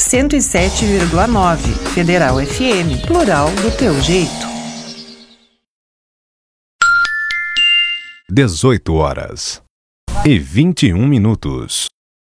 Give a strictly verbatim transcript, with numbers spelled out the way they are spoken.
cento e sete vírgula nove. Federal F M, plural do teu jeito. dezoito horas e vinte e um minutos.